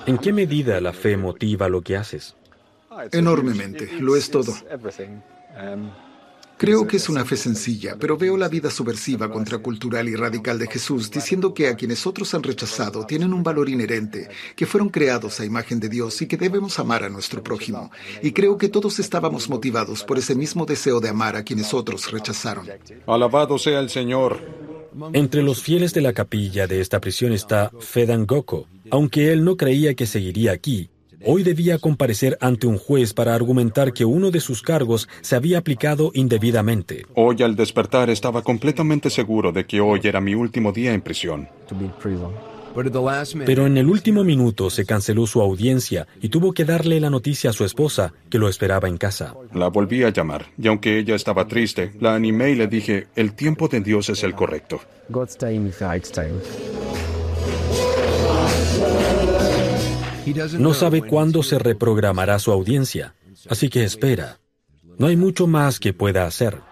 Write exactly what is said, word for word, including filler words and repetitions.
¿En qué medida la fe motiva lo que haces? Enormemente, lo es todo. Creo que es una fe sencilla, pero veo la vida subversiva, contracultural y radical de Jesús, diciendo que a quienes otros han rechazado tienen un valor inherente, que fueron creados a imagen de Dios y que debemos amar a nuestro prójimo. Y creo que todos estábamos motivados por ese mismo deseo de amar a quienes otros rechazaron. Alabado sea el Señor. Entre los fieles de la capilla de esta prisión está Fedan Goko. Aunque él no creía que seguiría aquí, hoy debía comparecer ante un juez para argumentar que uno de sus cargos se había aplicado indebidamente. Hoy al despertar estaba completamente seguro de que hoy era mi último día en prisión. Pero en el último minuto se canceló su audiencia y tuvo que darle la noticia a su esposa, que lo esperaba en casa. La volví a llamar, y aunque ella estaba triste, la animé y le dije, el tiempo de Dios es el correcto. No sabe cuándo se reprogramará su audiencia, así que espera. No hay mucho más que pueda hacer.